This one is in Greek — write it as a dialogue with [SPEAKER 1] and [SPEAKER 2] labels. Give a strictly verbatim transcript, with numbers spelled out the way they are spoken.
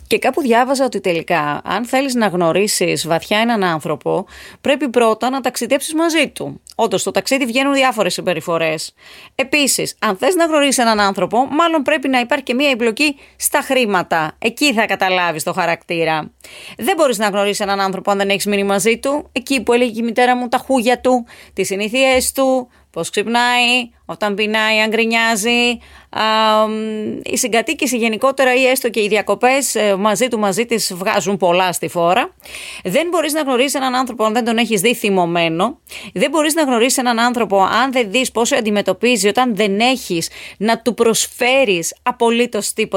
[SPEAKER 1] Και κάπου διάβαζα ότι τελικά, αν θέλεις να γνωρίσεις βαθιά έναν άνθρωπο, πρέπει πρώτα να ταξιδέψεις μαζί του. Όντως, στο ταξίδι βγαίνουν διάφορες συμπεριφορές. Επίσης, αν θες να γνωρίσεις έναν άνθρωπο, μάλλον πρέπει να υπάρχει και μία εμπλοκή στα χρήματα. Εκεί θα καταλάβεις το χαρακτήρα. Δεν μπορείς να γνωρίσεις έναν άνθρωπο αν δεν έχεις μείνει μαζί του. Εκεί που έλεγε η μητέρα μου τα χούγια του, τις συνήθειές του, πώς ξυπνάει, όταν πεινάει, αν γκρινιάζει, α, η συγκατοίκηση γενικότερα ή έστω και οι διακοπές μαζί του μαζί της βγάζουν πολλά στη φόρα. Δεν μπορείς να γνωρίσεις έναν άνθρωπο αν δεν τον έχεις δει θυμωμένο. Δεν μπορείς να γνωρίσεις έναν άνθρωπο αν δεν δεις πόσο αντιμετωπίζει όταν δεν έχεις να του προσφέρεις απολύτως τίποτα.